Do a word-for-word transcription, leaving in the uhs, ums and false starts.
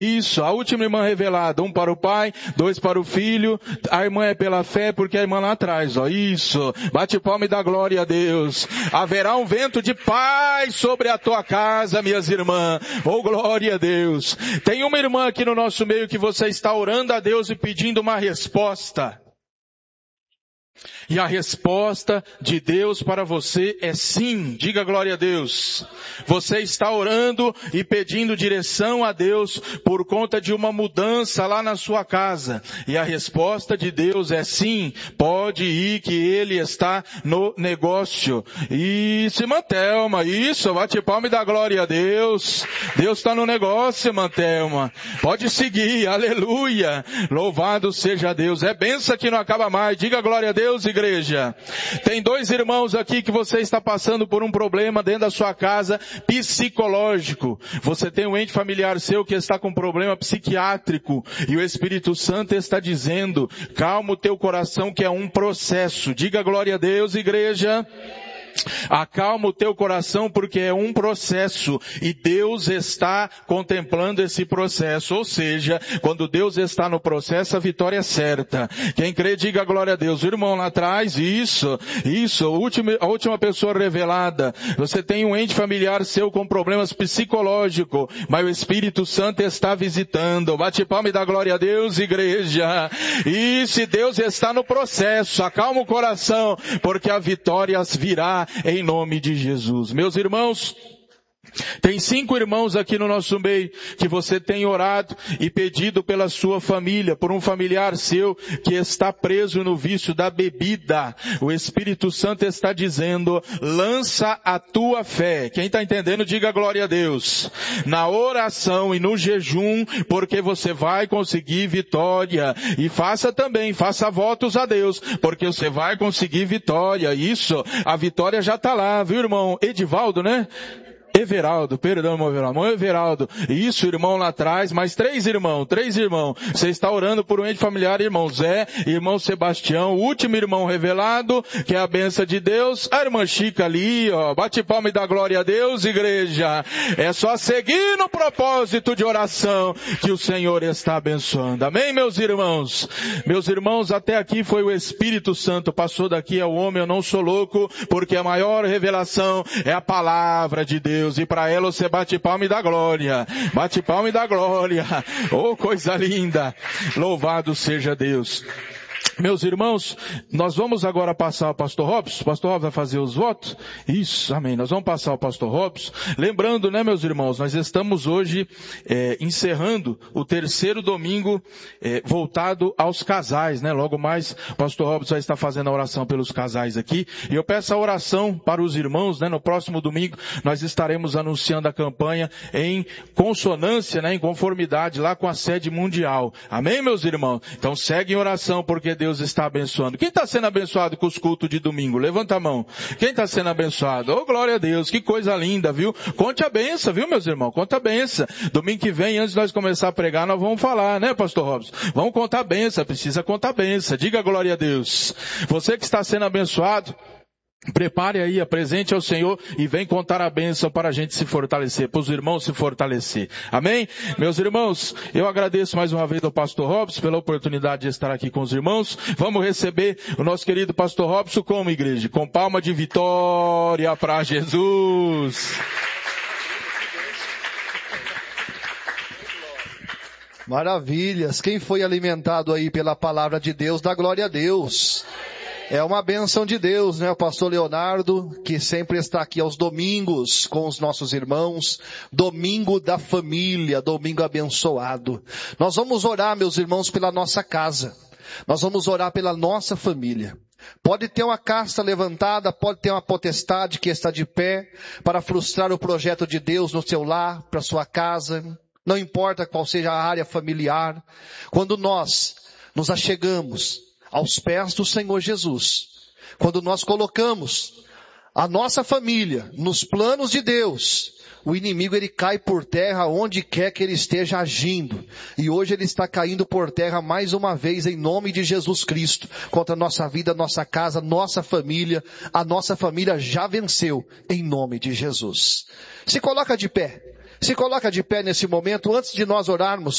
Isso, a última irmã revelada, um para o pai, dois para o filho, a irmã é pela fé, porque a irmã lá atrás, ó, isso, bate palma e dá glória a Deus. Haverá um vento de paz sobre a tua casa, minhas irmãs, oh glória a Deus. Tem uma irmã aqui no nosso meio que você está orando a Deus e pedindo uma resposta. E a resposta de Deus para você é sim. Diga glória a Deus. Você está orando e pedindo direção a Deus por conta de uma mudança lá na sua casa. E a resposta de Deus é sim. Pode ir que Ele está no negócio. Isso, irmã Thelma. Isso, bate palma e dá glória a Deus. Deus está no negócio, irmã Thelma. Pode seguir. Aleluia. Louvado seja Deus. É benção que não acaba mais. Diga glória a Deus, igreja. Igreja. Tem dois irmãos aqui que você está passando por um problema dentro da sua casa psicológico. Você tem um ente familiar seu que está com um problema psiquiátrico e o Espírito Santo está dizendo, calma o teu coração que é um processo. Diga glória a Deus, igreja. Acalma o teu coração porque é um processo e Deus está contemplando esse processo, ou seja, quando Deus está no processo a vitória é certa. Quem crê diga glória a Deus. O irmão lá atrás, isso, isso, a última, a última pessoa revelada, você tem um ente familiar seu com problemas psicológicos, mas o Espírito Santo está visitando. Bate palma e dá glória a Deus, igreja. E se Deus está no processo, acalma o coração porque a vitória virá em nome de Jesus. Meus irmãos, tem cinco irmãos aqui no nosso meio que você tem orado e pedido pela sua família, por um familiar seu que está preso no vício da bebida. O Espírito Santo está dizendo, lança a tua fé. Quem está entendendo, diga glória a Deus. Na oração e no jejum, porque você vai conseguir vitória. E faça também, faça votos a Deus, porque você vai conseguir vitória. Isso, a vitória já está lá, viu irmão? Edivaldo, né? Everaldo, perdão, irmão Everaldo, irmão Everaldo, isso, irmão lá atrás, mais três irmãos, três irmãos, você está orando por um ente familiar, irmão Zé, irmão Sebastião, o último irmão revelado, que é a bênção de Deus, a irmã Chica ali, ó, bate palma e dá glória a Deus, igreja, é só seguir no propósito de oração que o Senhor está abençoando, amém, meus irmãos? Meus irmãos, até aqui foi o Espírito Santo, passou daqui ao homem, eu não sou louco, porque a maior revelação é a palavra de Deus. E para ela você bate palma e dá glória. Bate palma e dá glória. Oh, coisa linda. Louvado seja Deus. Meus irmãos, nós vamos agora passar ao pastor Robson. O pastor Robson vai fazer os votos? Isso, amém. Nós vamos passar ao pastor Robson. Lembrando, né, meus irmãos, nós estamos hoje é, encerrando o terceiro domingo é, voltado aos casais, né? Logo mais, o pastor Robson vai estar fazendo a oração pelos casais aqui. E eu peço a oração para os irmãos, né? No próximo domingo, nós estaremos anunciando a campanha em consonância, né? Em conformidade lá com a sede mundial. Amém, meus irmãos? Então segue em oração, porque Deus está abençoando. Quem está sendo abençoado com os cultos de domingo? Levanta a mão. Quem está sendo abençoado? Oh, glória a Deus. Que coisa linda, viu? Conte a benção, viu, meus irmãos? Conta a benção. Domingo que vem, antes de nós começar a pregar, nós vamos falar, né, pastor Robson? Vamos contar a benção. Precisa contar a benção. Diga glória a Deus. Você que está sendo abençoado, prepare aí, apresente ao Senhor e vem contar a bênção para a gente se fortalecer, para os irmãos se fortalecer. Amém? Meus irmãos, eu agradeço mais uma vez ao pastor Robson pela oportunidade de estar aqui com os irmãos. Vamos receber o nosso querido pastor Robson como igreja? Com palma de vitória para Jesus. Maravilhas. Quem foi alimentado aí pela palavra de Deus, dá glória a Deus. É uma bênção de Deus, né? O pastor Leonardo, que sempre está aqui aos domingos com os nossos irmãos. Domingo da família, domingo abençoado. Nós vamos orar, meus irmãos, pela nossa casa. Nós vamos orar pela nossa família. Pode ter uma casta levantada, pode ter uma potestade que está de pé para frustrar o projeto de Deus no seu lar, para sua casa. Não importa qual seja a área familiar. Quando nós nos achegamos aos pés do Senhor Jesus, quando nós colocamos a nossa família nos planos de Deus, o inimigo ele cai por terra onde quer que ele esteja agindo. E hoje ele está caindo por terra mais uma vez em nome de Jesus Cristo, contra a nossa vida, nossa casa, nossa família. A nossa família já venceu em nome de Jesus. Se coloca de pé. Se coloca de pé nesse momento, antes de nós orarmos,